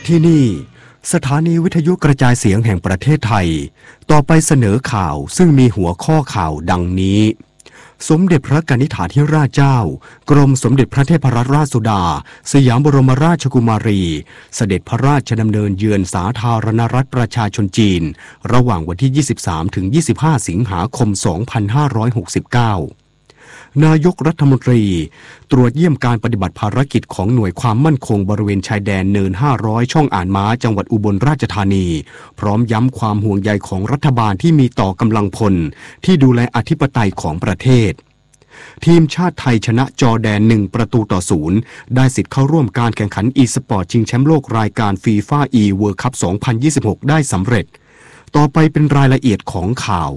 ที่นี่สถานีวิทยุกระจายเสียงแห่งประเทศไทยต่อไปเสนอข่าวซึ่งมีหัวข้อข่าวดังนี้สมเด็จพระกนิษฐาธิราชเจ้ากรมสมเด็จพระเทพรัตนราชสุดาสยามบรมราชกุมารีเสด็จพระราชดำเนินเยือนสาธารณรัฐประชาชนจีนระหว่างวันที่ 23 ถึง 25 สิงหาคม 2569นายกรัฐมนตรีตรวจเยี่ยมการปฏิบัติภารกิจของหน่วยความมั่นคงบริเวณชายแดนเนิน 500 ช่องอ่านม้าจังหวัดอุบลราชธานีพร้อมย้ำความห่วงใยของรัฐบาลที่มีต่อกำลังพลที่ดูแลอธิปไตยของประเทศทีมชาติไทยชนะจอร์แดน1-0ได้สิทธิ์เข้าร่วมการแข่งขันอีสปอร์ตชิงแชมป์โลกรายการฟีฟ่าเวิลด์คัพ 2026 ได้สำเร็จต่อไปเป็นรายละเอียดของข่าว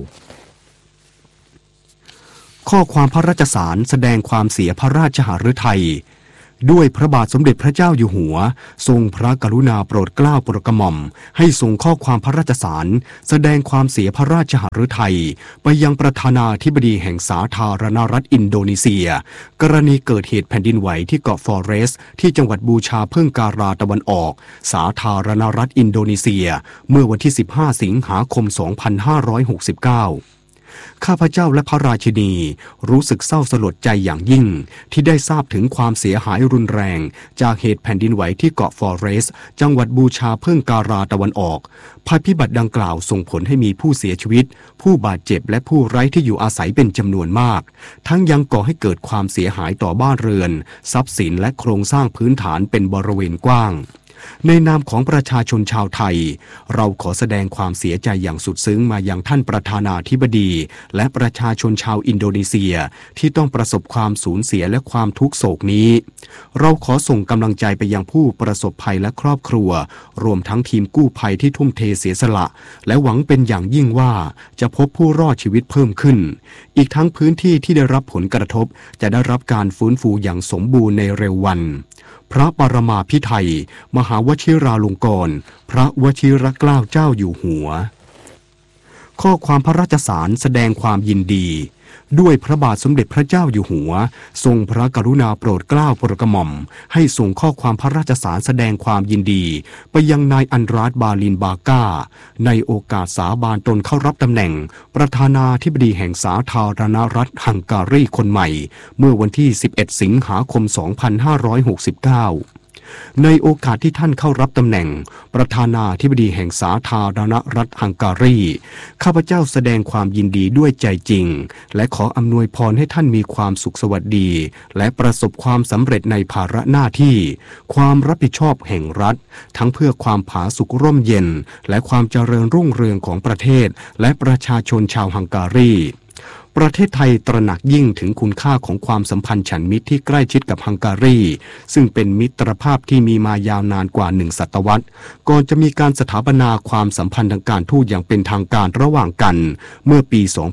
ข้อความพระราชสารแสดงความเสียพระราชหฤทัยด้วยพระบาทสมเด็จพระเจ้าอยู่หัวทรงพระกรุณาโปรดเกล้าโปรดกระหม่อมให้ส่งข้อความพระราชสารแสดงความเสียพระราชหฤทัยไปยังประธานาธิบดีแห่งสาธารณรัฐอินโดนีเซียกรณีเกิดเหตุแผ่นดินไหวที่เกาะฟอเรสที่จังหวัดบูชาเพิ่งการาตะวันออกสาธารณรัฐอินโดนีเซียเมื่อวันที่ 15 สิงหาคม 2569ข้าพเจ้าและพระราชินีรู้สึกเศร้าสลดใจอย่างยิ่งที่ได้ทราบถึงความเสียหายรุนแรงจากเหตุแผ่นดินไหวที่เกาะฟอเรสจังหวัดบูชาเพิ่งการาตะวันออกภัยพิบัติดังกล่าวส่งผลให้มีผู้เสียชีวิตผู้บาดเจ็บและผู้ไร้ที่อยู่อาศัยเป็นจำนวนมากทั้งยังก่อให้เกิดความเสียหายต่อบ้านเรือนทรัพย์สินและโครงสร้างพื้นฐานเป็นบริเวณกว้างในนามของประชาชนชาวไทยเราขอแสดงความเสียใจอย่างสุดซึ้งมายังท่านประธานาธิบดีและประชาชนชาวอินโดนีเซียที่ต้องประสบความสูญเสียและความทุกโศกนี้เราขอส่งกำลังใจไปยังผู้ประสบภัยและครอบครัวรวมทั้งทีมกู้ภัยที่ทุ่มเทเสียสละและหวังเป็นอย่างยิ่งว่าจะพบผู้รอดชีวิตเพิ่มขึ้นอีกทั้งพื้นที่ที่ได้รับผลกระทบจะได้รับการฟื้นฟูอย่างสมบูรณ์ในเร็ววันพระปรมาภิไธยมหาวชิราลงกรณ์พระวชิรเกล้าเจ้าอยู่หัวข้อความพระราชสารแสดงความยินดีด้วยพระบาทสมเด็จพระเจ้าอยู่หัวทรงพระกรุณาโปรดเกล้าโปรดกระหม่อมให้ส่งข้อความพระราชสารแสดงความยินดีไปยังนายอันดราสบาลินบาก้าในโอกาสสาบานตนเข้ารับตำแหน่งประธานาธิบดีแห่งสาธารณรัฐฮังการีคนใหม่เมื่อวันที่ 11 สิงหาคม 2569ในโอกาสที่ท่านเข้ารับตำแหน่งประธานาธิบดีแห่งสาธารณรัฐฮังการีข้าพเจ้าแสดงความยินดีด้วยใจจริงและขออำนวยพรให้ท่านมีความสุขสวัสดีและประสบความสำเร็จในภาระหน้าที่ความรับผิดชอบแห่งรัฐทั้งเพื่อความผาสุกร่มเย็นและความเจริญรุ่งเรืองของประเทศและประชาชนชาวฮังการีประเทศไทยตระหนักยิ่งถึงคุณค่าของความสัมพันธ์ฉันมิตรที่ใกล้ชิดกับฮังการีซึ่งเป็นมิตรภาพที่มีมายาวนานกว่า1 ศตวรรษก่อนจะมีการสถาปนาความสัมพันธ์ทางการทูตอย่างเป็นทางการระหว่างกันเมื่อปี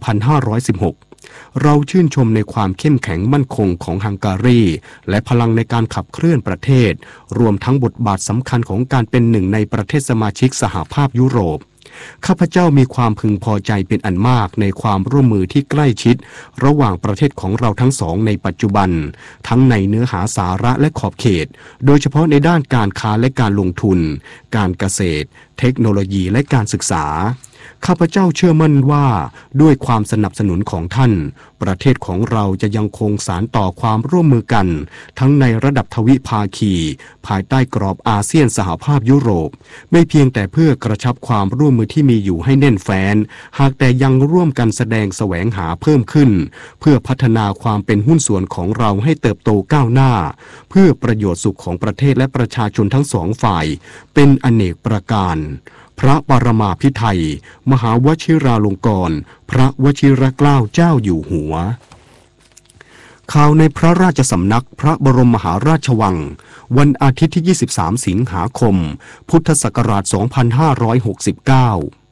2516เราชื่นชมในความเข้มแข็งมั่นคงของฮังการีและพลังในการขับเคลื่อนประเทศรวมทั้งบทบาทสำคัญของการเป็นหนึ่งในประเทศสมาชิกสหภาพยุโรปข้าพเจ้ามีความพึงพอใจเป็นอันมากในความร่วมมือที่ใกล้ชิดระหว่างประเทศของเราทั้งสองในปัจจุบันทั้งในเนื้อหาสาระและขอบเขตโดยเฉพาะในด้านการค้าและการลงทุนการเกษตรเทคโนโลยีและการศึกษาข้าพเจ้าเชื่อมั่นว่าด้วยความสนับสนุนของท่านประเทศของเราจะยังคงสานต่อความร่วมมือกันทั้งในระดับทวิภาคีภายใต้กรอบอาเซียนสหภาพยุโรปไม่เพียงแต่เพื่อกระชับความร่วมมือที่มีอยู่ให้แน่นแฟ้นหากแต่ยังร่วมกันแสดงแสวงหาเพิ่มขึ้นเพื่อพัฒนาความเป็นหุ้นส่วนของเราให้เติบโตก้าวหน้าเพื่อประโยชน์สุขของประเทศและประชาชนทั้งสองฝ่ายเป็นอเนกประการพระปรมาภิไธยมหาวชิราลงกรณ์พระวชิรเกล้าเจ้าอยู่หัวข่าวในพระราชสำนักพระบรมมหาราชวังวันอาทิตย์ที่ 23 สิงหาคม พุทธศักราช 2569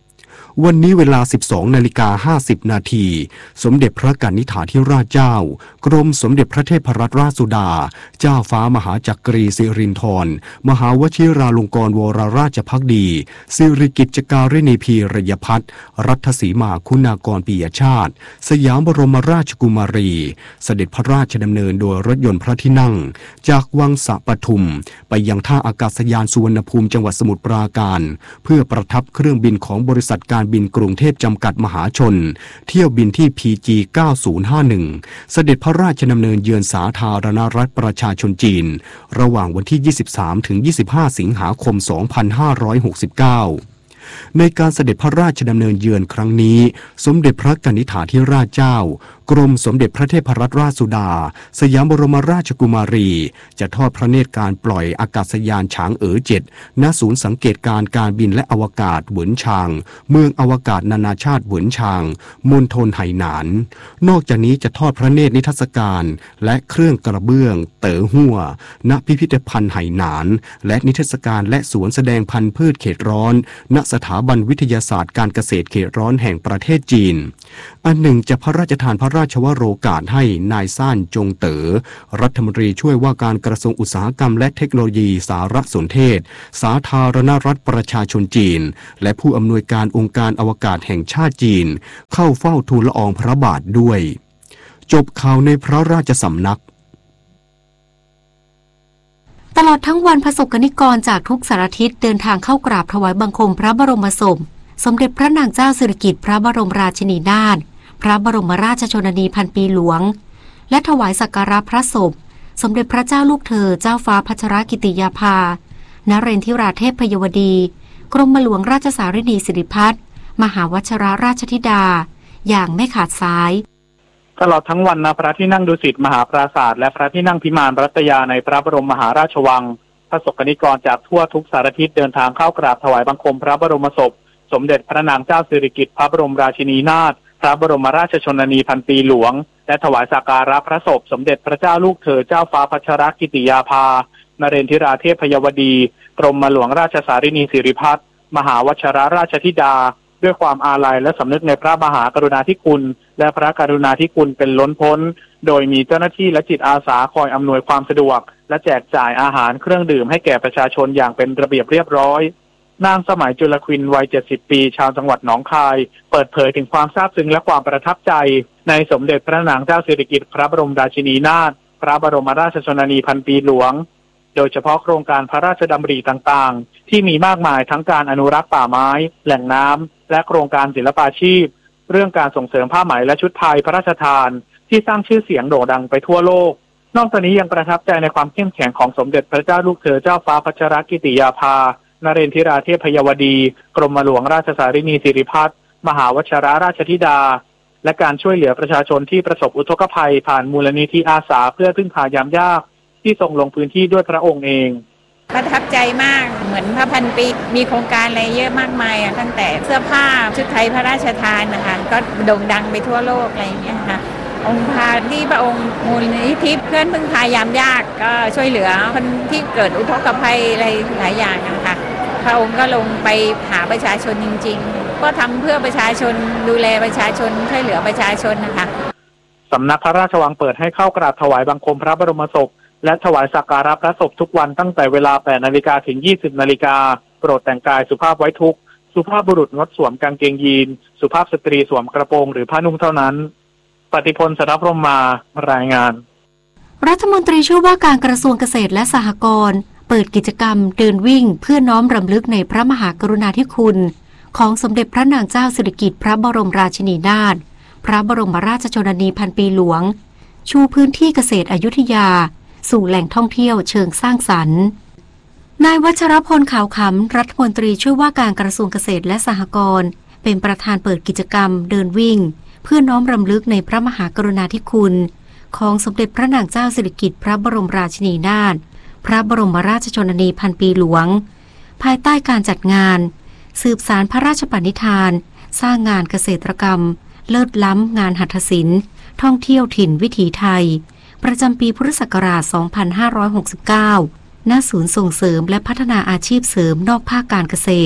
วันนี้เวลา 12:50 นาทีสมเด็จพระกนิษฐาธิราชเจ้ากรมสมเด็จพระเทพรัตนราชสุดาเจ้าฟ้ามหาจักรีสิรินธรมหาวชิราลงกรณ์วรราชภักดีสิริกิจการิณีพีรยพัฒน์รัฐสีมาคุณากรปิยชาติสยามบรมราชกุมารีเสด็จพระราชดำเนินโดยรถยนต์พระที่นั่งจากวังสะปทุมไปยังท่าอากาศยานสุวรรณภูมิจังหวัดสมุทรปราการเพื่อประทับเครื่องบินของบริษัทการบินกรุงเทพจำกัดมหาชนเที่ยวบินที่ PG 9051เสด็จพระราชดำเนินเยือนสาธารณรัฐประชาชนจีนระหว่างวันที่ 23 ถึง 25 สิงหาคม 2569ในการเสด็จพระราชดำเนินเยือนครั้งนี้สมเด็จพระกนิษฐาธิราชเจ้ากรมสมเด็จพระเทพรัตนราชสุดาสยามบรมราชกุมารีจะทอดพระเนตรการปล่อยอากาศยานฉางเอ๋อ7ณศูนย์สังเกตการการบินและอวกาศเหวินชางเมืองอวกาศนานาชาติเหวินชางมณฑลไหหนานนอกจากนี้จะทอดพระเนตรนิทรรศการและเครื่องกระเบื้องเต๋อหัวณพิพิธภัณฑ์ไหหนานและนิทรรศการและสวนแสดงพันธุ์พืชเขตร้อนณสถาบันวิทยาศาสตร์การเกษตรเขตร้อนแห่งประเทศจีนอันหนึ่งจะพระราชทานพระราชวโรกาสให้นายซ่านจงเต๋อรัฐมนตรีช่วยว่าการกระทรวงอุตสาหกรรมและเทคโนโลยีสารสนเทศสาธารณรัฐประชาชนจีนและผู้อำนวยการองค์การอวกาศแห่งชาติจีนเข้าเฝ้าทูลละอองพระบาทด้วยจบข่าวในพระราชสำนักตลอดทั้งวันประสบกนิกรจากทุกสารทิศเดินทางเข้ากราบถวายบังคมพระบรมศพสมเด็จพระนางเจ้าสิริกิติ์พระบรมราชินีนาถพระบรมราชชนนีพันปีหลวงและถวายสักการะพระศพสมเด็จพระเจ้าลูกเธอเจ้าฟ้าพัชรกิติยาภานเรนทิราเทพพยวดีกรมหลวงราชสารินีสิริพัฒน์มหาวชิรราชธิดาอย่างไม่ขาดสายตลอดทั้งวันณพระที่นั่งดุสิตมหาปราสาทและพระที่นั่งพิมานรัตยาในพระบรมมหาราชวังประสบกนิกรจากทั่วทุกสารทิศเดินทางเข้ากราบถวายบังคมพระบรมศพสมเด็จพระนางเจ้าสิริกิติ์พระบรมราชินีนาถพระบรมราชชนนีพันปีหลวงและถวายสักการะพระศพสมเด็จพระเจ้าลูกเธอเจ้าฟ้าพัชรกิติยาภานเรนทิราเทพพยวดีกรมหลวงราชสารินีสิริพัฒน์มหาวชิรราชธิดาด้วยความอาลัยและสำนึกในพระมหากรุณาธิคุณและพระกรุณาธิคุณเป็นล้นพ้นโดยมีเจ้าหน้าที่และจิตอาสาคอยอำนวยความสะดวกและแจกจ่ายอาหารเครื่องดื่มให้แก่ประชาชนอย่างเป็นระเบียบเรียบร้อยนางสมัยจุลควินวัย70 ปีชาวจังหวัดหนองคายเปิดเผยถึงความซาบซึ้งและความประทับใจในสมเด็จพระนางเจ้าสิริกิติ์พระบรมราชินีนาถพระบรมราชชนนีพันปีหลวงโดยเฉพาะโครงการพระราชดำริต่างๆที่มีมากมายทั้งการอนุรักษ์ป่าไม้แหล่งน้ำและโครงการศิลปาชีพเรื่องการส่งเสริมผ้าไหมและชุดไทยพระราชทานที่สร้างชื่อเสียงโด่งดังไปทั่วโลกนอกจากนี้ยังประทับใจในความเข้มแข็งของสมเด็จพระเจ้าลูกเธอเจ้าฟ้าพัชรกิติยาภานเรนทิราเทพพยวดีกรมหลวงราชสารินีสิริพัฒน์มหาวชิรราชธิดาและการช่วยเหลือประชาชนที่ประสบอุทกภัยผ่านมูลนิธิอาสาเพื่อพึ่งพายามยากที่ทรงลงพื้นที่ด้วยพระองค์เองประทับใจมากเหมือนพระพันปีมีโครงการอะไรเยอะมากมายตั้งแต่เสื้อผ้าชุดไทยพระราชทานนะคะก็โด่งดังไปทั่วโลกอะไรอย่างเงี้ยค่ะองค์พาที่พระองค์มูลนิธิเพื่อนพึ่งพายามยากก็ช่วยเหลือคนที่เกิดอุทกภัยอะไรหลายอย่างนะคะพระองค์ก็ลงไปหาประชาชนจริงๆก็ทำเพื่อประชาชนดูแลประชาชนช่วยเหลือประชาชนนะคะสำนักพระราชวังเปิดให้เข้ากราบถวายบังคมพระบรมศพและถวายสักการะพระศพทุกวันตั้งแต่เวลา 8 นาฬิกาถึง 20 นาฬิกาโปรดแต่งกายสุภาพไว้ทุกข์สุภาพบุรุษงดสวมกางเกงยีนสุภาพสตรีสวมกระโปรงหรือผ้านุ่งเท่านั้นปฏิพล สรพรหมมารายงานรัฐมนตรีช่วยว่าการกระทรวงเกษตรและสหกรณ์เปิดกิจกรรมเดินวิ่งเพื่อน้อมรำลึกในพระมหากรุณาธิคุณของสมเด็จพระนางเจ้าสิริกิติ์พระบรมราชินีนาถพระบรมราชชนนีพันปีหลวงชูพื้นที่เกษตรอยุธยาสู่แหล่งท่องเที่ยวเชิงสร้างสรรค์นายวัชรพลขาวขำรัฐมนตรีช่วยว่าการกระทรวงเกษตรและสหกรณ์เป็นประธานเปิดกิจกรรมเดินวิ่งเพื่อน้อมรำลึกในพระมหากรุณาธิคุณของสมเด็จพระนางเจ้าสิริกิติ์พระบรมราชินีนาถพระบรมราชชนนีพันปีหลวงภายใต้การจัดงานสืบสานพระราชปณิธานสร้างงานเกษตรกรรมเลิศล้ำงานหัตถศิลป์ท่องเที่ยวถิ่นวิถีไทยประจำปีพุทธศักราช 2569 ณ ศูนย์ส่งเสริมและพัฒนาอาชีพเสริมนอกภาคการเกษตร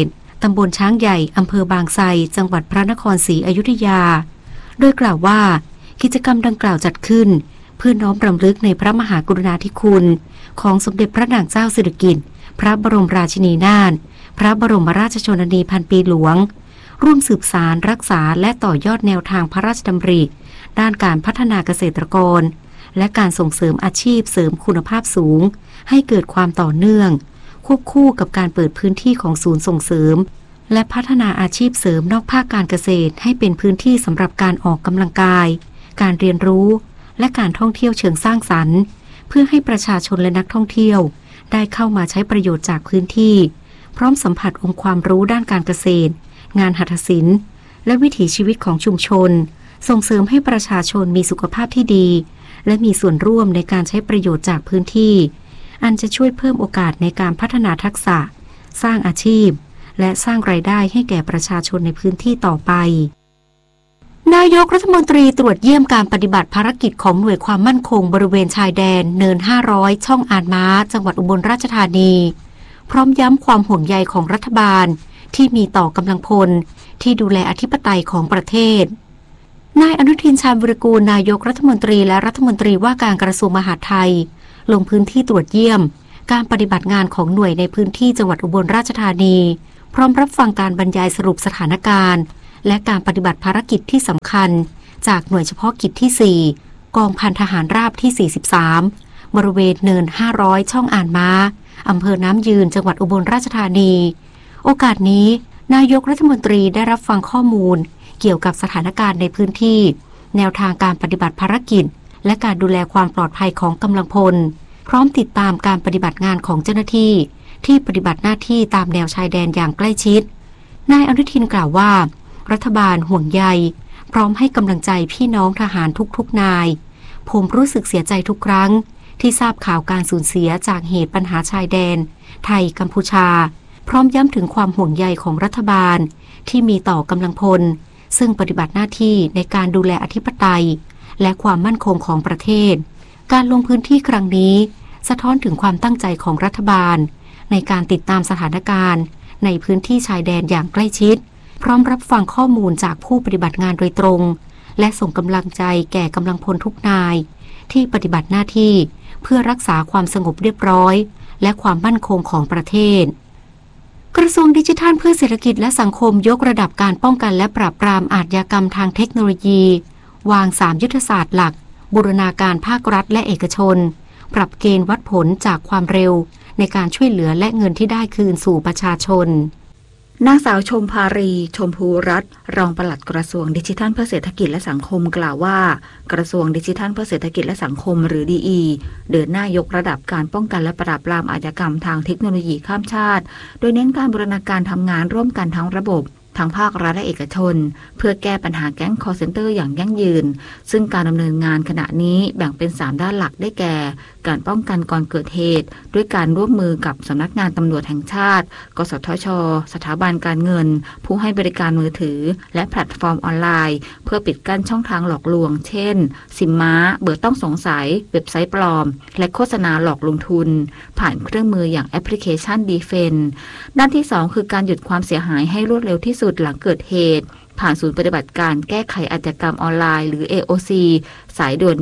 ตำบลช้างใหญ่อำเภอบางไทรจังหวัดพระนครศรีอยุธยาโดยกล่าวว่ากิจกรรมดังกล่าวจัดขึ้นเพื่อน้อมรำลึกในพระมหากรุณาธิคุณของสมเด็จพระนางเจ้าสิริกิติ์พระบรมราชินีนาถพระบรมราชชนนีพันปีหลวงร่วมสืบสานรักษาและต่อยอดแนวทางพระราชดำริด้านการพัฒนาเกษตรกรและการส่งเสริมอาชีพเสริมคุณภาพสูงให้เกิดความต่อเนื่องควบคู่กับการเปิดพื้นที่ของศูนย์ส่งเสริมและพัฒนาอาชีพเสริมนอกภาคการเกษตรให้เป็นพื้นที่สำหรับการออกกำลังกายการเรียนรู้และการท่องเที่ยวเชิงสร้างสรรค์เพื่อให้ประชาชนและนักท่องเที่ยวได้เข้ามาใช้ประโยชน์จากพื้นที่พร้อมสัมผัสองค์ความรู้ด้านการเกษตรงานหัตถศิลป์และวิถีชีวิตของชุมชนส่งเสริมให้ประชาชนมีสุขภาพที่ดีและมีส่วนร่วมในการใช้ประโยชน์จากพื้นที่อันจะช่วยเพิ่มโอกาสในการพัฒนาทักษะสร้างอาชีพและสร้างรายได้ให้แก่ประชาชนในพื้นที่ต่อไปนายกรัฐมนตรีตรวจเยี่ยมการปฏิบัติภารกิจของหน่วยความมั่นคงบริเวณชายแดนเนิน500ช่องอ่านม้าจังหวัดอุบลราชธานีพร้อมย้ำความห่วงใยของรัฐบาลที่มีต่อกำลังพลที่ดูแลอธิปไตยของประเทศนายอนุทินชาญวิรากูลนายกรัฐมนตรีและรัฐมนตรีว่าการกระทรวงมหาดไทยลงพื้นที่ตรวจเยี่ยมการปฏิบัติงานของหน่วยในพื้นที่จังหวัดอุบลราชธานีพร้อมรับฟังการบรรยายสรุปสถานการณ์และการปฏิบัติภารกิจที่สำคัญจากหน่วยเฉพาะกิจที่4กองพันทหารราบที่43บริเวณเนิน500ช่องอ่านม้าอำเภอน้ำยืนจังหวัดอุบลราชธานีโอกาสนี้นายกรัฐมนตรีได้รับฟังข้อมูลเกี่ยวกับสถานการณ์ในพื้นที่แนวทางการปฏิบัติภารกิจและการดูแลความปลอดภัยของกำลังพลพร้อมติดตามการปฏิบัติงานของเจ้าหน้าที่ที่ปฏิบัติหน้าที่ตามแนวชายแดนอย่างใกล้ชิดนายอนุทินกล่าวว่ารัฐบาลห่วงใยพร้อมให้กำลังใจพี่น้องทหารทุกๆนายผมรู้สึกเสียใจทุกครั้งที่ทราบข่าวการสูญเสียจากเหตุปัญหาชายแดนไทยกัมพูชาพร้อมย้ำถึงความห่วงใยของรัฐบาลที่มีต่อกำลังพลซึ่งปฏิบัติหน้าที่ในการดูแลอธิปไตยและความมั่นคงของประเทศการลงพื้นที่ครั้งนี้สะท้อนถึงความตั้งใจของรัฐบาลในการติดตามสถานการณ์ในพื้นที่ชายแดนอย่างใกล้ชิดพร้อมรับฟังข้อมูลจากผู้ปฏิบัติงานโดยตรงและส่งกำลังใจแก่กำลังพลทุกนายที่ปฏิบัติหน้าที่เพื่อรักษาความสงบเรียบร้อยและความมั่นคงของประเทศกระทรวงดิจิทัลเพื่อเศรษฐกิจและสังคมยกระดับการป้องกันและปราบปรามอาชญากรรมทางเทคโนโลยีวาง3ยุทธศาสตร์หลักบูรณาการภาครัฐและเอกชนปรับเกณฑ์วัดผลจากความเร็วในการช่วยเหลือและเงินที่ได้คืนสู่ประชาชนนางสาวชมภารีชมพูรัตน์รองปลัดกระทรวงดิจิทัลเพื่อเศรษฐกิจและสังคมกล่าวว่ากระทรวงดิจิทัลเพื่อเศรษฐกิจและสังคมหรือ DE เดินหน้ายกระดับการป้องกันและปราบปรามอาชญากรรมทางเทคโนโลยีข้ามชาติโดยเน้นการบูรณาการทำงานร่วมกันทั้งระบบทั้งภาครัฐและเอกชนเพื่อแก้ปัญหาแก๊ง call center อย่างยั่งยืนซึ่งการดำเนินงานขณะนี้แบ่งเป็น3ด้านหลักได้แก่การป้องกันก่อนเกิดเหตุด้วยการร่วมมือกับสำนักงานตำรวจแห่งชาติกสทช.สถาบันการเงินผู้ให้บริการมือถือและแพลตฟอร์มออนไลน์เพื่อปิดกั้นช่องทางหลอกลวงเช่นซิมม้าเบอร์ต้องสงสัยเว็บไซต์ปลอมและโฆษณาหลอกลงทุนผ่านเครื่องมืออย่างแอปพลิเคชัน Defend ด้านที่2คือการหยุดความเสียหายให้รวดเร็วที่สุดหลังเกิดเหตุผ่านศูนย์ปฏิบัติการแก้ไขอาชญากรรมออนไลน์หรือ AOC สายด่วน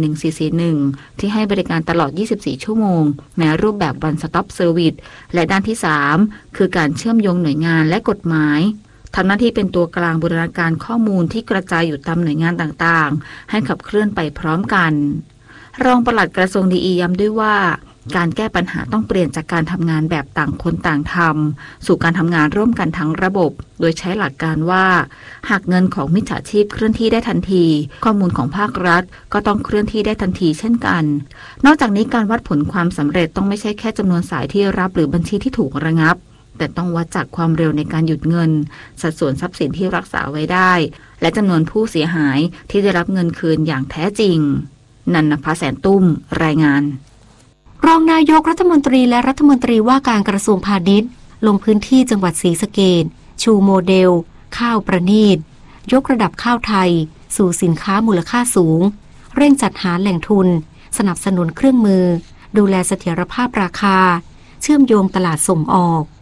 1441ที่ให้บริการตลอด24ชั่วโมงในรูปแบบ One Stop Service และด้านที่3คือการเชื่อมโยงหน่วยงานและกฎหมายทำหน้าที่เป็นตัวกลางบูรณาการข้อมูลที่กระจายอยู่ตามหน่วยงานต่างๆให้ขับเคลื่อนไปพร้อมกันรองปลัดกระทรวงดีย้ำด้วยว่าการแก้ปัญหาต้องเปลี่ยนจากการทำงานแบบต่างคนต่างทำสู่การทำงานร่วมกันทั้งระบบโดยใช้หลักการว่าหากเงินของมิจฉาชีพเคลื่อนที่ได้ทันทีข้อมูลของภาครัฐก็ต้องเคลื่อนที่ได้ทันทีเช่นกันนอกจากนี้การวัดผลความสำเร็จต้องไม่ใช่แค่จำนวนสายที่รับหรือบัญชีที่ถูกระงับแต่ต้องวัดจากความเร็วในการหยุดเงินสัดส่วนทรัพย์สินที่รักษาไว้ได้และจำนวนผู้เสียหายที่ได้รับเงินคืนอย่างแท้จริงนันนภาแสนตุ้มรายงานรองนายกรัฐมนตรีและรัฐมนตรีว่าการกระทรวงพาณิชย์ลงพื้นที่จังหวัดศรีสะเกษชูโมเดลข้าวประณีตยกระดับข้าวไทยสู่สินค้ามูลค่าสูงเร่งจัดหาแหล่งทุนสนับสนุนเครื่องมือดูแลเสถียรภาพราคาเชื่อมโยงตลาดส่งออก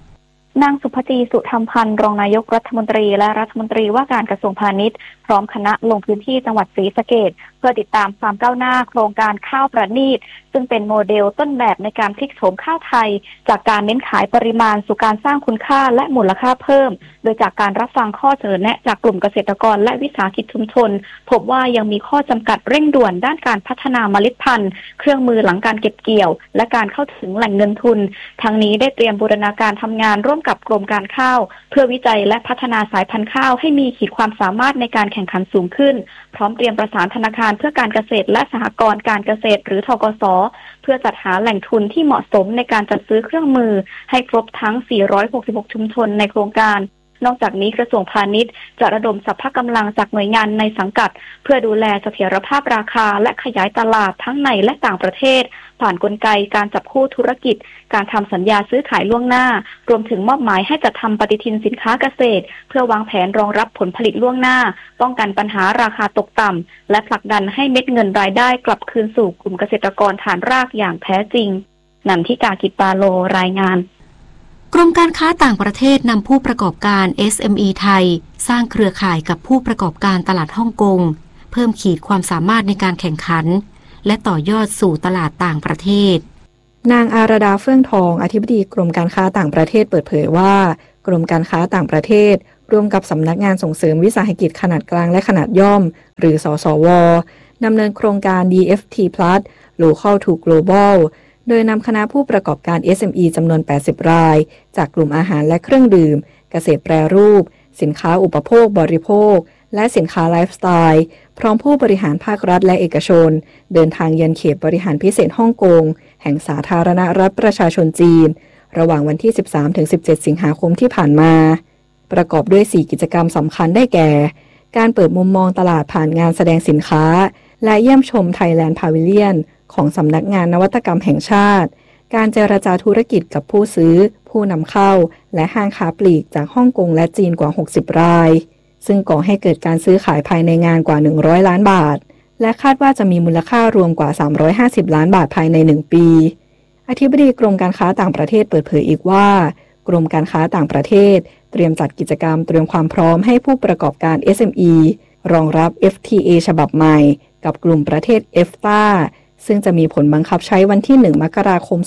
นางสุภจีสุธรรมพันธ์รองนายกรัฐมนตรีและรัฐมนตรีว่าการกระทรวงพาณิชย์พร้อมคณะลงพื้นที่จังหวัดศรีสะเกษเพื่อติดตามความก้าวหน้าโครงการข้าวประณีตซึ่งเป็นโมเดลต้นแบบในการพลิกโฉมข้าวไทยจากการเน้นขายปริมาณสู่การสร้างคุณค่าและมูลค่าเพิ่มโดยจากการรับฟังข้อเสนอแนะจากกลุ่มเกษตรกรและวิสาหกิจชุมชนพบว่ายังมีข้อจำกัดเร่งด่วนด้านการพัฒนาเมล็ดพันธุ์เครื่องมือหลังการเก็บเกี่ยวและการเข้าถึงแหล่งเงินทุนทั้งนี้ได้เตรียมบูรณาการทำงานร่วมกับกรมการข้าวเพื่อวิจัยและพัฒนาสายพันธุ์ข้าวให้มีขีดความสามารถในการแข่งขันสูงขึ้นพร้อมเตรียมประสานธนาคารเพื่อการเกษตรและสหกรณ์การเกษตรหรือธกส.เพื่อจัดหาแหล่งทุนที่เหมาะสมในการจัดซื้อเครื่องมือให้ครบทั้ง466ชุมชนในโครงการนอกจากนี้กระทรวงพาณิชย์จะระดมสรรพกำลังจากหน่วยงานในสังกัดเพื่อดูแลเสถียรภาพราคาและขยายตลาดทั้งในและต่างประเทศผ่านกลไกการจับคู่ธุรกิจการทำสัญญาซื้อขายล่วงหน้ารวมถึงมอบหมายให้จัดทำปฏิทินสินค้าเกษตรเพื่อวางแผนรองรับผลผลิตล่วงหน้าป้องกันปัญหาราคาตกต่ำและผลักดันให้เม็ดเงินรายได้กลับคืนสู่กลุ่มเกษตรกรฐานรากอย่างแท้จริงนันทิกา กิจปาโลรายงานกรมการค้าต่างประเทศนำผู้ประกอบการ SME ไทยสร้างเครือข่ายกับผู้ประกอบการตลาดฮ่องกงเพิ่มขีดความสามารถในการแข่งขันและต่อยอดสู่ตลาดต่างประเทศนางอารดาเฟื่องทองอธิบดีกรมการค้าต่างประเทศเปิดเผยว่ากรมการค้าต่างประเทศร่วมกับสำนักงานส่งเสริมวิสาหกิจขนาดกลางและขนาดย่อมหรือสสว.ดำเนินโครงการ DFT Plus Local to Globalโดยนำคณะผู้ประกอบการ SME จำนวน80รายจากกลุ่มอาหารและเครื่องดื่มเกษตรแปรรูปสินค้าอุปโภคบริโภคและสินค้าไลฟ์สไตล์พร้อมผู้บริหารภาครัฐและเอกชนเดินทางเยือนเขตบริหารพิเศษฮ่องกงแห่งสาธารณรัฐประชาชนจีนระหว่างวันที่ 13-17 สิงหาคมที่ผ่านมาประกอบด้วย4กิจกรรมสำคัญได้แก่การเปิดมุมมองตลาดผ่านงานแสดงสินค้าและเยี่ยมชม Thailand Pavilion ของสำนักงานนวัตกรรมแห่งชาติการเจรจาธุรกิจกับผู้ซื้อผู้นำเข้าและห้างค้าปลีกจากฮ่องกงและจีนกว่า60รายซึ่งก่อให้เกิดการซื้อขายภายในงานกว่า100ล้านบาทและคาดว่าจะมีมูลค่ารวมกว่า350ล้านบาทภายใน1ปีอธิบดีกรมการค้าต่างประเทศเปิดเผยอีกว่ากรมการค้าต่างประเทศเตรียมจัดกิจกรรมเตรียมความพร้อมให้ผู้ประกอบการ SME รองรับ FTA ฉบับใหม่กับกลุ่มประเทศ EFTA ซึ่งจะมีผลบังคับใช้วันที่1มกราคม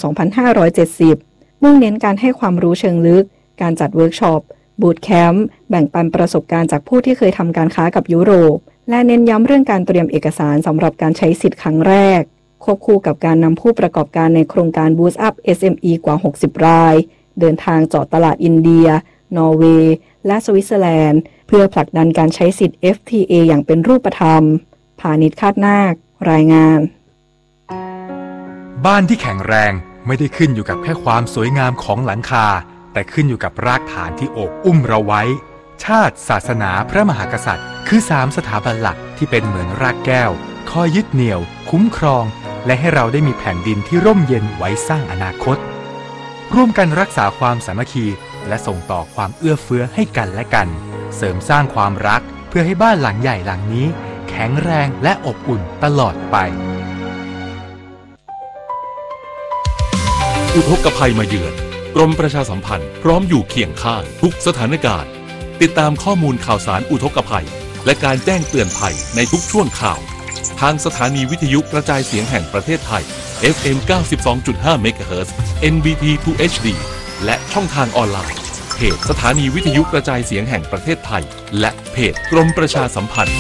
2570มุ่งเน้นการให้ความรู้เชิงลึกการจัดเวิร์กช็อปบูตแคมป์แบ่งปันประสบการณ์จากผู้ที่เคยทำการค้ากับยุโรปและเน้นย้ำเรื่องการเตรียมเอกสารสำหรับการใช้สิทธิ์ครั้งแรกควบคู่กับการนำผู้ประกอบการในโครงการ Boost Up SME กว่า60รายเดินทางเจาะตลาดอินเดียนอร์เวย์และสวิตเซอร์แลนด์เพื่อผลักดันการใช้สิทธิ์ FTA อย่างเป็นรูปธรรมพานิช คาดนาครายงานบ้านที่แข็งแรงไม่ได้ขึ้นอยู่กับแค่ความสวยงามของหลังคาแต่ขึ้นอยู่กับรากฐานที่โอบอุ้มเราไว้ชาติศาสนาพระมหากษัตริย์คือ3สถาบันหลักที่เป็นเหมือนรากแก้วคอยยึดเหนี่ยวคุ้มครองและให้เราได้มีแผ่นดินที่ร่มเย็นไว้สร้างอนาคตร่วมกันรักษาความสามัคคีและส่งต่อความเอื้อเฟื้อให้กันและกันเสริมสร้างความรักเพื่อให้บ้านหลังใหญ่หลังนี้แข็งแรงและอบอุ่นตลอดไปอุทกภัยมาเยือนกรมประชาสัมพันธ์พร้อมอยู่เคียงข้างทุกสถานการณ์ติดตามข้อมูลข่าวสารอุทกภัยและการแจ้งเตือนภัยในทุกช่วงข่าวทางสถานีวิทยุกระจายเสียงแห่งประเทศไทย FM 92.5 เมกะเฮิรตซ์ NBT 2 HD และช่องทางออนไลน์เพจสถานีวิทยุกระจายเสียงแห่งประเทศไทยและเพจกรมประชาสัมพันธ์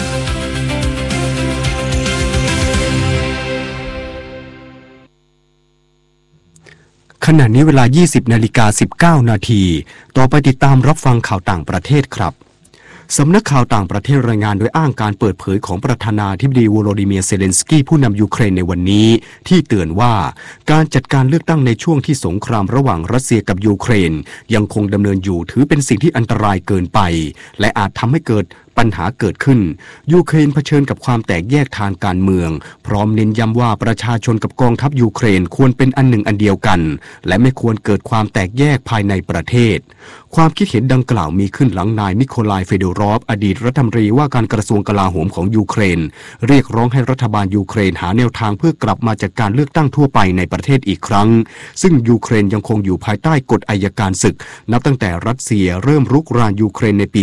ขณะนี้เวลา 20:19 นาทีต่อไปติดตามรับฟังข่าวต่างประเทศครับสำนักข่าวต่างประเทศรายงานโดยอ้างการเปิดเผยของประธานาธิบดีโวโลดิเมียร์เซเลนสกี้ผู้นำยูเครนในวันนี้ที่เตือนว่าการจัดการเลือกตั้งในช่วงที่สงครามระหว่างรัสเซียกับยูเครนยังคงดำเนินอยู่ถือเป็นสิ่งที่อันตรายเกินไปและอาจทำให้เกิดปัญหาเกิดขึ้นยูเครนเผชิญกับความแตกแยกทางการเมืองพร้อมเน้นย้ำว่าประชาชนกับกองทัพยูเครนควรเป็นอันหนึ่งอันเดียวกันและไม่ควรเกิดความแตกแยกภายในประเทศความคิดเห็นดังกล่าวมีขึ้นหลังนายนิโคลายเฟโดรอฟอดีตรัฐมนตรีว่าการกระทรวงกลาโหมของยูเครนเรียกร้องให้รัฐบาลยูเครนหาแนวทางเพื่อกลับมาจัดการเลือกตั้งทั่วไปในประเทศอีกครั้งซึ่งยูเครนยังคงอยู่ภายใต้กฎอัยการศึกนับตั้งแต่รัสเซียเริ่มรุกรานยูเครนในปี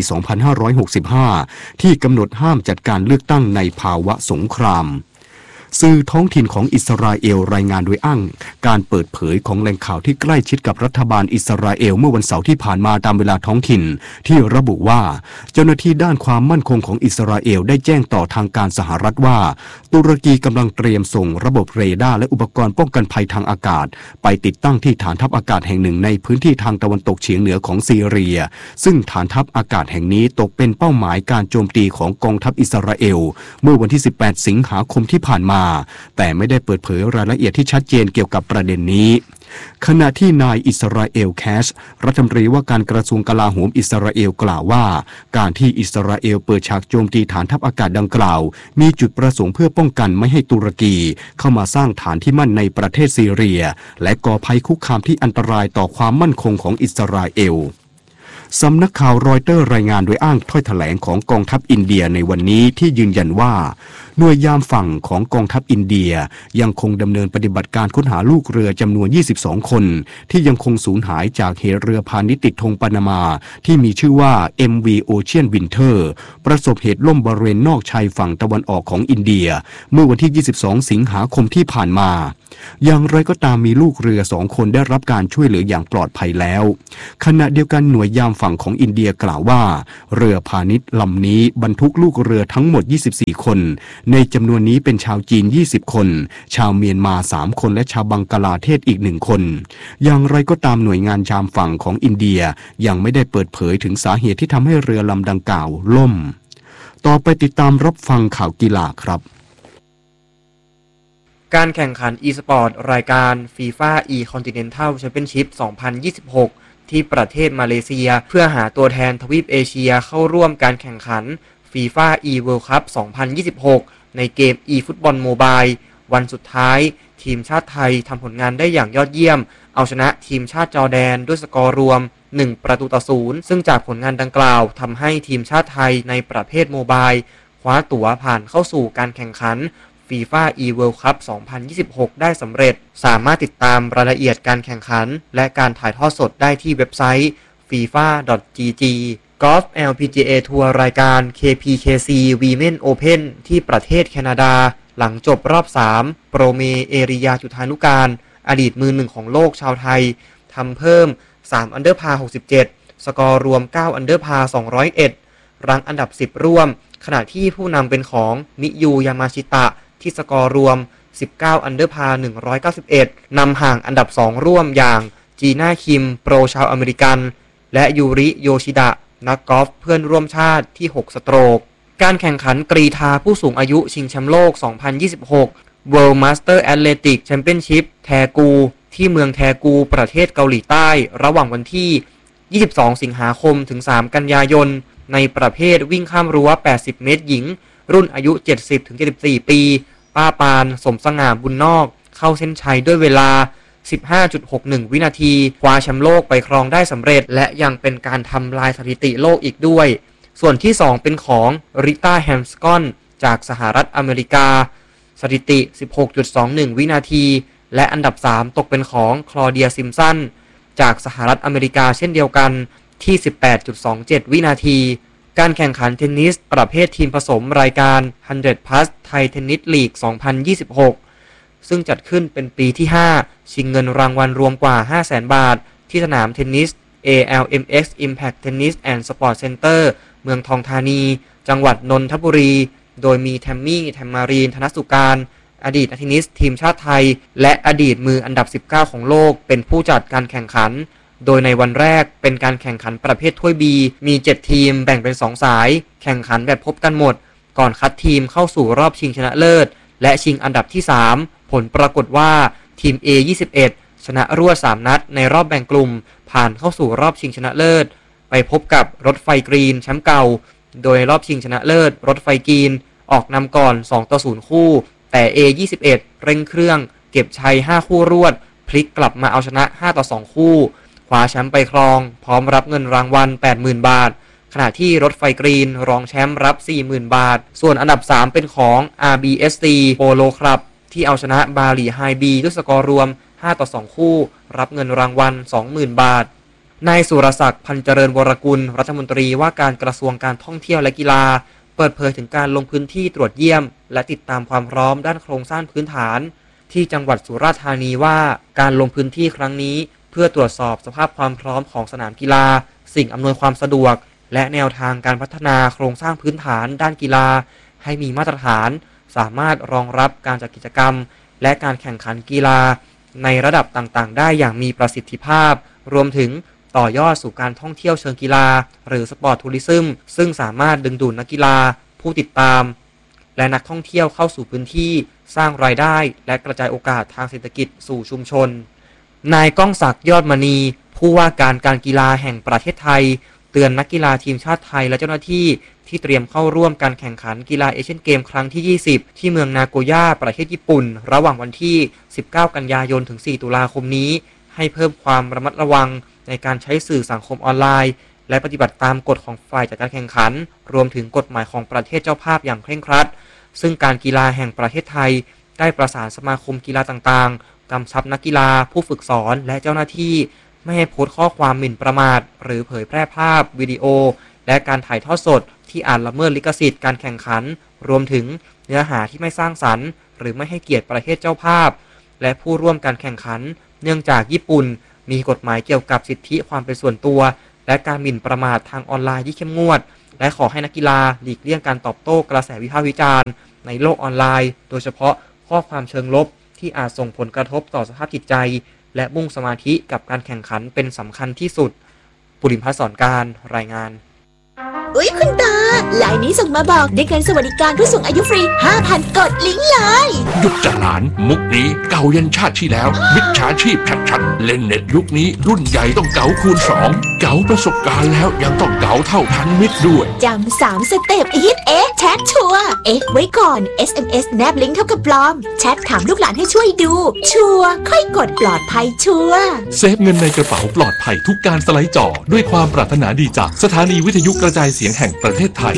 2565 ที่กำหนดห้ามจัดการเลือกตั้งในภาวะสงครามสื่อท้องถิ่นของอิสราเอลรายงานโดยอ้างการเปิดเผยของแหล่งข่าวที่ใกล้ชิดกับรัฐบาลอิสราเอลเมื่อวันเสาร์ที่ผ่านมาตามเวลาท้องถิ่นที่ระบุว่าเจ้าหน้าที่ด้านความมั่นคงของอิสราเอลได้แจ้งต่อทางการสหรัฐว่าตุรกีกำลังเตรียมส่งระบบเรดาร์และอุปกรณ์ป้องกันภัยทางอากาศไปติดตั้งที่ฐานทัพอากาศแห่งหนึ่งในพื้นที่ทางตะวันตกเฉียงเหนือของซีเรียซึ่งฐานทัพอากาศแห่งนี้ตกเป็นเป้าหมายการโจมตีของกองทัพอิสราเอลเมื่อวันที่ 18 สิงหาคมที่ผ่านมาแต่ไม่ได้เปิดเผยรายละเอียดที่ชัดเจนเกี่ยวกับประเด็นนี้ขณะที่นายอิสราเอลแคชรัฐมนตรีว่าการกระทรวงกลาโหมอิสราเอลกล่าวว่าการที่อิสราเอลเปิดฉากโจมตีฐานทัพอากาศดังกล่าวมีจุดประสงค์เพื่อป้องกันไม่ให้ตุรกีเข้ามาสร้างฐานที่มั่นในประเทศซีเรียและก่อภัยคุกคามที่อันตรายต่อความมั่นคงของอิสราเอลสำนักข่าวรอยเตอร์รายงานโดยอ้างถ้อยแถลงของกองทัพอินเดียในวันนี้ที่ยืนยันว่าหน่วยยามฝั่งของกองทัพอินเดียยังคงดำเนินปฏิบัติการค้นหาลูกเรือจำนวน 22 คนที่ยังคงสูญหายจากเหตุเรือพาณิชย์ติดธงปานามาที่มีชื่อว่า MV Ocean Winter ประสบเหตุล่มบริเวณนอกชายฝั่งตะวันออกของอินเดียเมื่อวันที่ 22 สิงหาคมที่ผ่านมาอย่างไรก็ตามมีลูกเรือ2 คนได้รับการช่วยเหลืออย่างปลอดภัยแล้วขณะเดียวกันหน่วยยามฝั่งของอินเดียกล่าวว่าเรือพาณิชย์ลำนี้บรรทุกลูกเรือทั้งหมด 24 คนในจำนวนนี้เป็นชาวจีน 20 คนชาวเมียนมา 3 คนและชาวบังกลาเทศอีก 1 คนอย่างไรก็ตามหน่วยงานยามฝั่งของอินเดียยังไม่ได้เปิดเผยถึงสาเหตุที่ทำให้เรือลำดังกล่าวล่มต่อไปติดตามรับฟังข่าวกีฬาครับการแข่งขัน e-sport รายการ FIFA E-Continental Championship 2026 ที่ประเทศมาเลเซียเพื่อหาตัวแทนทวีปเอเชียเข้าร่วมการแข่งขัน FIFA E-World Cup 2026 ในเกม e-Football Mobile วันสุดท้ายทีมชาติไทยทำผลงานได้อย่างยอดเยี่ยมเอาชนะทีมชาติจอร์แดนด้วยสกอร์รวม1-0ซึ่งจากผลงานดังกล่าวทำให้ทีมชาติไทยในประเภทโมบายคว้าตั๋วผ่านเข้าสู่การแข่งขันFIFA E-World Cup 2026 ได้สำเร็จสามารถติดตามรายละเอียดการแข่งขันและการถ่ายทอดสดได้ที่เว็บไซต์ fifa.gg กอล์ฟ LPGA ทัวร์รายการ KPKC Women Open ที่ประเทศแคนาดาหลังจบรอบ 3 โปรเมเอริยาจุฑานุการอดีตมือ1ของโลกชาวไทยทำเพิ่ม3 อันเดอร์พา 67 สกอร์รวม 9 อันเดอร์พา 201 รั้งอันดับ 10 ร่วมขณะที่ผู้นำเป็นของมิยูยามาชิตะที่สกอร์รวม19 อันเดอร์พา 191 นำห่างอันดับ 2 ร่วมอย่างจีน่าคิมโปรชาวอเมริกันและยูริโยชิดะนักกอล์ฟเพื่อนร่วมชาติที่6สโตรกการแข่งขันกรีฑาผู้สูงอายุชิงแชมป์โลก 2026 World Master Athletic Championship แทกูที่เมืองแทกูประเทศเกาหลีใต้ระหว่างวันที่ 22 สิงหาคมถึง 3 กันยายนในประเภทวิ่งข้ามรั้ว 80 เมตรหญิงรุ่นอายุ 70-74 ปีป้าปานสมสง่าบุญนอกเข้าเส้นชัยด้วยเวลา 15.61 วินาทีคว้าแชมป์โลกไปครองได้สำเร็จและยังเป็นการทำลายสถิติโลกอีกด้วยส่วนที่ 2 เป็นของริต้าแฮมสกอนจากสหรัฐอเมริกาสถิติ 16.21 วินาทีและอันดับ 3 ตกเป็นของคลอเดียซิมสันจากสหรัฐอเมริกาเช่นเดียวกันที่ 18.27 วินาทีการแข่งขันเทนนิสประเภททีมผสมรายการ 100 Plus ไทยเทนนิสลีก 2026 ซึ่งจัดขึ้นเป็นปีที่ 5 ชิงเงินรางวัลรวมกว่า 500,000 บาทที่สนามเทนนิส ALMX Impact Tennis and Sport Center เมืองทองธานีจังหวัดนนทบุรีโดยมีแทมมี่แทมมารีนธนสุการอดีตนักเทนนิสทีมชาติไทยและอดีตมืออันดับ 19 ของโลกเป็นผู้จัดการแข่งขันโดยในวันแรกเป็นการแข่งขันประเภทถ้วย B มี 7 ทีมแบ่งเป็น 2 สายแข่งขันแบบพบกันหมดก่อนคัดทีมเข้าสู่รอบชิงชนะเลิศและชิงอันดับที่ 3 ผลปรากฏว่าทีม A21 ชนะรวด 3 นัดในรอบแบ่งกลุ่มผ่านเข้าสู่รอบชิงชนะเลิศไปพบกับรถไฟกรีนแชมป์เก่าโดยรอบชิงชนะเลิศรถไฟจีนออกนำก่อน2-0คู่แต่ A21 เร่งเครื่องเก็บชัย5คู่รวดพลิกกลับมาเอาชนะ5-2คู่คว้าแชมป์ไปครองพร้อมรับเงินรางวัล 80,000 บาทขณะที่รถไฟกรีนรองแชมป์รับ 40,000 บาทส่วนอันดับ3เป็นของ RBSC Polo Club ที่เอาชนะบาหลีไฮบีด้วยสกอร์รวม5-2คู่รับเงินรางวัล 20,000 บาทนายสุรศักดิ์พันเจริญวรกุลรัฐมนตรีว่าการกระทรวงการท่องเที่ยวและกีฬาเปิดเผยถึงการลงพื้นที่ตรวจเยี่ยมและติดตามความพร้อมด้านโครงสร้างพื้นฐานที่จังหวัดสุราษฎร์ธานีว่าการลงพื้นที่ครั้งนี้เพื่อตรวจสอบสภาพความพร้อมของสนามกีฬาสิ่งอำนวยความสะดวกและแนวทางการพัฒนาโครงสร้างพื้นฐานด้านกีฬาให้มีมาตรฐานสามารถรองรับการจัดกิจกรรมและการแข่งขันกีฬาในระดับต่างๆได้อย่างมีประสิทธิภาพรวมถึงต่อยอดสู่การท่องเที่ยวเชิงกีฬาหรือสปอร์ตทัวริซึมซึ่งสามารถดึงดูดนักกีฬาผู้ติดตามและนักท่องเที่ยวเข้าสู่พื้นที่สร้างรายได้และกระจายโอกาสทางเศรษฐกิจสู่ชุมชนนายก้องศักดิ์ยอดมณีผู้ว่าการกีฬาแห่งประเทศไทยเตือนนักกีฬาทีมชาติไทยและเจ้าหน้าที่ที่เตรียมเข้าร่วมการแข่งขันกีฬาเอเชียนเกมครั้งที่20ที่เมืองนาโกย่าประเทศญี่ปุ่นระหว่างวันที่19กันยายนถึง4ตุลาคมนี้ให้เพิ่มความระมัดระวังในการใช้สื่อสังคมออนไลน์และปฏิบัติตามกฎของฝ่ายจัดการแข่งขันรวมถึงกฎหมายของประเทศเจ้าภาพอย่างเคร่งครัดซึ่งการกีฬาแห่งประเทศไทยได้ประสานสมาคมกีฬาต่างๆกำชับนักกีฬาผู้ฝึกสอนและเจ้าหน้าที่ไม่ให้โพสต์ข้อความหมิ่นประมาทหรือเผยแพร่ภาพวิดีโอและการถ่ายทอดสดที่อาจละเมิดลิขสิทธิ์การแข่งขันรวมถึงเนื้อหาที่ไม่สร้างสรรค์หรือไม่ให้เกียรติประเทศเจ้าภาพและผู้ร่วมการแข่งขันเนื่องจากญี่ปุ่นมีกฎหมายเกี่ยวกับสิทธิความเป็นส่วนตัวและการหมิ่นประมาททางออนไลน์ที่เข้มงวดและขอให้นักกีฬาหลีกเลี่ยงการตอบโต้กระแสวิพากษ์วิจารณ์ในโลกออนไลน์โดยเฉพาะข้อความเชิงลบที่อาจส่งผลกระทบต่อสภาพจิตใจและมุ่งสมาธิกับการแข่งขันเป็นสำคัญที่สุดปุริมพัฒน์สอนการรายงานอุ๊ยคุณตาไลน์นี้ส่งมาบอกได้เงินสวัสดิการผู้สูงอายุฟรี 5,000 กดลิงก์เลยหยุดจ้ะหลานมุกนี้เก่ายันชาติที่แล้วมิจฉาชีพชัดๆเล่นเน็ตยุคนี้รุ่นใหญ่ต้องเก๋าคูณ2เก๋าประสบการณ์แล้วยังต้องเก๋าเท่าทันมิตรด้วยจำ3 สเต็ปฮิตแชทชัวร์ไว้ก่อน SMS แนบลิงก์เท่ากับปลอมแชทถามลูกหลานให้ช่วยดูชัวร์ค่อยกดปลอดภัยชัวร์เซฟเงินในกระเป๋าปลอดภัยทุกการสไลด์จอด้วยความปรารถนาดีจากสถานีวิทยุกระจายเสียงแห่งประเทศไทย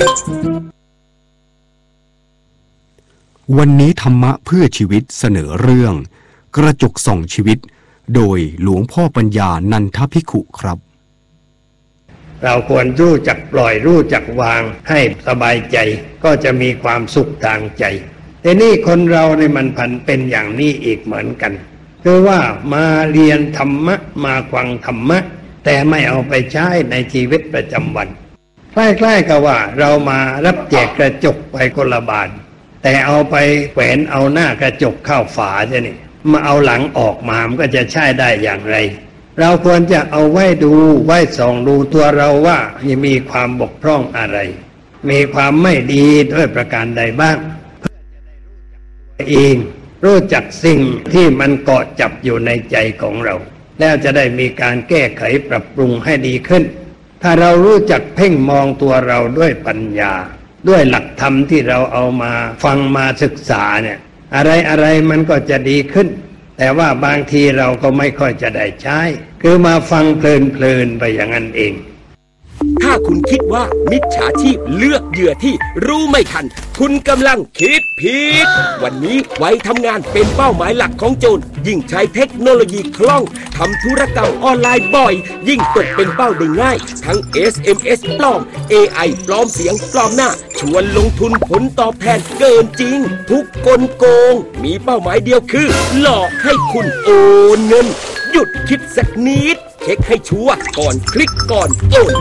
วันนี้ธรรมะเพื่อชีวิตเสนอเรื่องกระจกส่องชีวิตโดยหลวงพ่อปัญญานันทภิกขุครับเราควรรู้จักปล่อยรู้จักวางให้สบายใจก็จะมีความสุขทางใจแต่นี่คนเราเนี่ยมันผันเป็นอย่างนี้อีกเหมือนกันคือว่ามาเรียนธรรมะมาฟังธรรมะแต่ไม่เอาไปใช้ในชีวิตประจำวันคล้ายๆกับว่าเรามารับแจกกระจกไปคนละบาทแต่เอาไปแขวนเอาหน้ากระจกเข้าฝาจะนี่มาเอาหลังออกมามันก็จะใช้ได้อย่างไรเราควรจะเอาไว้ดูไว้ส่องดูตัวเราว่ามีความบกพร่องอะไรมีความไม่ดีด้วยประการใดบ้างเพื่อจะได้รู้จักตัวเองรู้จักสิ่งที่มันเกาะจับอยู่ในใจของเราแล้วจะได้มีการแก้ไขปรับปรุงให้ดีขึ้นถ้าเรารู้จักเพ่งมองตัวเราด้วยปัญญาด้วยหลักธรรมที่เราเอามาฟังมาศึกษาเนี่ยอะไรมันก็จะดีขึ้นแต่ว่าบางทีเราก็ไม่ค่อยจะได้ใช้คือมาฟังเพลินไปอย่างนั้นเองถ้าคุณคิดว่ามิจฉาชีพเลือกเหยื่อที่รู้ไม่ทันคุณกำลังคิดผิดวันนี้ไว้ทำงานเป็นเป้าหมายหลักของโจรยิ่งใช้เทคโนโลยีคล่องทำธุรกรรมออนไลน์บ่อยยิ่งตกเป็นเป้าได้ง่ายทั้ง SMS ปลอม AI ปลอมเสียงปลอมหน้าชวนลงทุนผลตอบแทนเกินจริงทุกกลโกงมีเป้าหมายเดียวคือหลอกให้คุณโอนเงินหยุดคิดสักนิดเช็คให้ชัวร์ก่อนคลิกก่อนโอน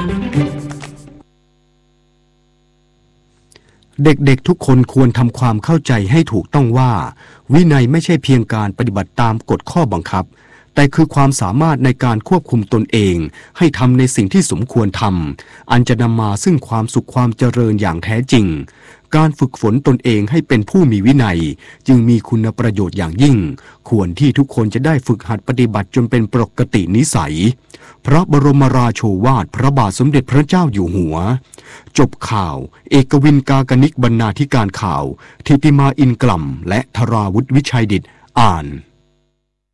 เด็กๆทุกคนควรทำความเข้าใจให้ถูกต้องว่าวินัยไม่ใช่เพียงการปฏิบัติตามกฎข้อบังคับแต่คือความสามารถในการควบคุมตนเองให้ทำในสิ่งที่สมควรทำอันจะนำมาซึ่งความสุขความเจริญอย่างแท้จริงการฝึกฝนตนเองให้เป็นผู้มีวินัยจึงมีคุณประโยชน์อย่างยิ่งควรที่ทุกคนจะได้ฝึกหัดปฏิบัติจนเป็นปกตินิสัยพระบรมราโชวาทพระบาทสมเด็จพระเจ้าอยู่หัวจบข่าวเอกวินกากนิกบรรณาธิการข่าวทิติมาอินกล่ำและธราวุฒิวิชัยดิษฐ์อ่าน